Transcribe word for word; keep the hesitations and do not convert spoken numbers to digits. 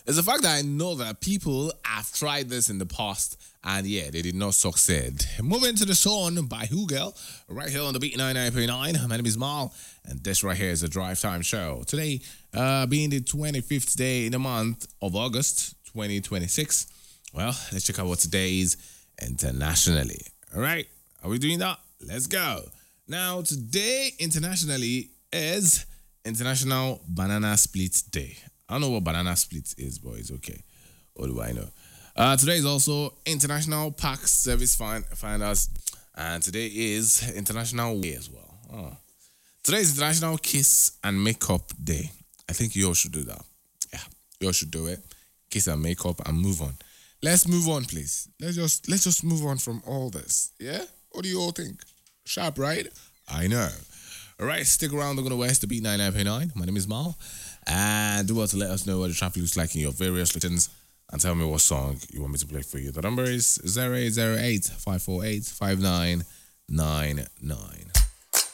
It's the fact that I know that people have tried this in the past and yeah, they did not succeed. Moving to the song by Who Girl, right here on the Beat ninety-nine point nine. My name is Mal, and this right here is a Drive Time Show. Today, uh, being the twenty-fifth day in the month of August, twenty twenty-six. Well, let's check out what today is internationally. All right, are we doing that? Let's go. Now, today internationally is International Banana Split Day. I don't know what banana split is, but it's okay. What do I know? Uh, today is also International Park Service Find- Finders, and today is International Day as well. Oh. Today is International Kiss and Makeup Day. I think you all should do that. Yeah, you all should do it. Kiss and makeup and move on. Let's move on, please. Let's just let's just move on from all this. Yeah? What do you all think? Sharp, right? I know. All right, stick around. We're going to West to Beat ninety-nine point nine. My name is Mal. And do well to let us know what the traffic looks like in your various locations and tell me what song you want me to play for you. The number is zero eight zero eight, five four eight, five nine nine nine.